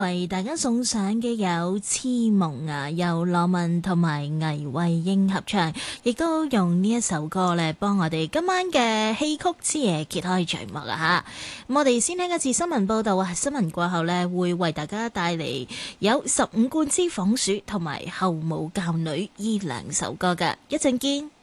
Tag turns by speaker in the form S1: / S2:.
S1: 為大家送上嘅有痴夢啊，由羅文同埋倪慧英合唱，亦都用呢一首歌咧，幫我哋今晚嘅戲曲之夜揭開序幕啊吓。咁我哋先聽一次新聞報道啊，新聞過後咧會為大家帶嚟有15貫之房鼠同埋後母教女呢兩首歌嘅，一陣見。